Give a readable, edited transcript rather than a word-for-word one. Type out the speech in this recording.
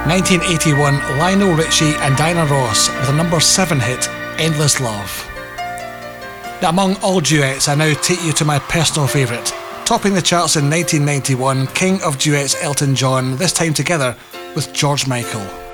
1981, Lionel Richie and Diana Ross with a number 7 hit, Endless Love. Now, among all duets, I now take you to my personal favourite. Topping the charts in 1991, King of Duets Elton John, this time together with George Michael.